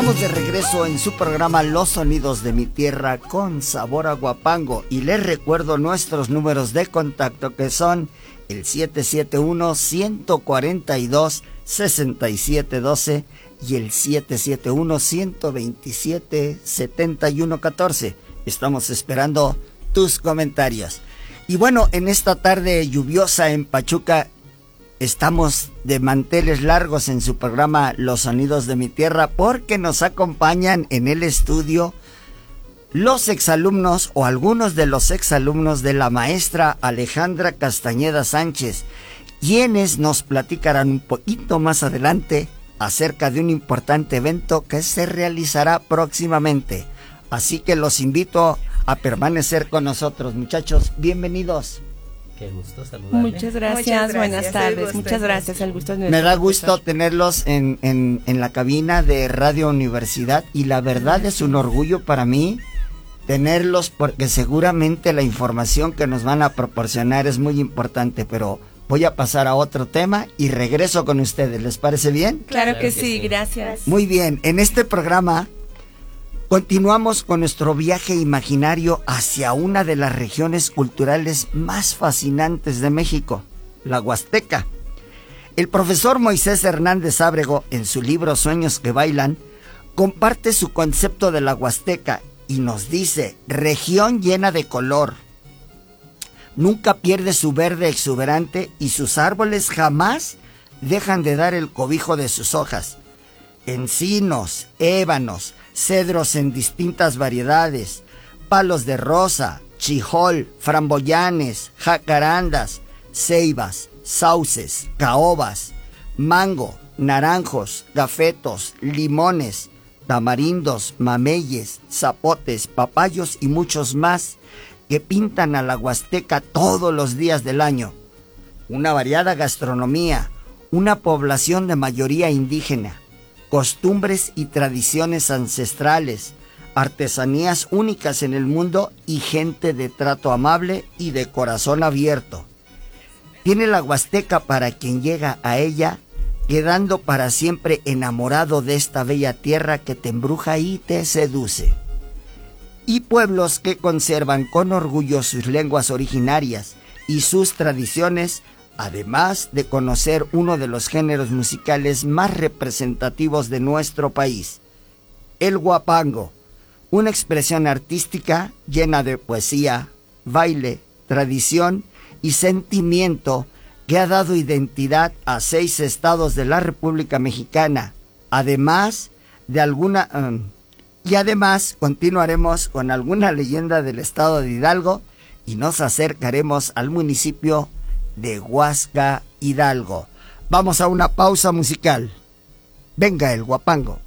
Estamos de regreso en su programa Los Sonidos de mi Tierra con sabor a guapango, y les recuerdo nuestros números de contacto, que son el 771-142-6712 y el 771-127-7114. Estamos esperando tus comentarios. Y bueno, en esta tarde lluviosa en Pachuca, estamos de manteles largos en su programa Los Sonidos de mi Tierra, porque nos acompañan en el estudio los exalumnos o algunos de los exalumnos de la maestra Alejandra Castañeda Sánchez, quienes nos platicarán un poquito más adelante acerca de un importante evento que se realizará próximamente. Así que los invito a permanecer con nosotros, muchachos. Bienvenidos. Qué gusto saludarles. Muchas gracias, buenas tardes. Muchas gracias, el gusto es nuestro. Me da gusto tenerlos en la cabina de Radio Universidad, y la verdad es un orgullo para mí tenerlos, porque seguramente la información que nos van a proporcionar es muy importante, pero voy a pasar a otro tema y regreso con ustedes. ¿Les parece bien? Claro que sí, gracias. Muy bien, en este programa continuamos con nuestro viaje imaginario hacia una de las regiones culturales más fascinantes de México, la Huasteca. El profesor Moisés Hernández Ábrego, en su libro Sueños que Bailan, comparte su concepto de la Huasteca y nos dice: región llena de color, nunca pierde su verde exuberante y sus árboles jamás dejan de dar el cobijo de sus hojas. Encinos, ébanos, cedros en distintas variedades, palos de rosa, chijol, framboyanes, jacarandas, ceibas, sauces, caobas, mango, naranjos, gafetos, limones, tamarindos, mameyes, zapotes, papayos y muchos más que pintan a la Huasteca todos los días del año. Una variada gastronomía, una población de mayoría indígena, costumbres y tradiciones ancestrales, artesanías únicas en el mundo y gente de trato amable y de corazón abierto. Tiene la Huasteca para quien llega a ella, quedando para siempre enamorado de esta bella tierra que te embruja y te seduce. Y pueblos que conservan con orgullo sus lenguas originarias y sus tradiciones, además de conocer uno de los géneros musicales más representativos de nuestro país, el guapango, una expresión artística llena de poesía, baile, tradición y sentimiento que ha dado identidad a 6 estados de la República Mexicana. Además continuaremos con alguna leyenda del estado de Hidalgo y nos acercaremos al municipio de Huasca, Hidalgo. Vamos a una pausa musical. Venga el guapango.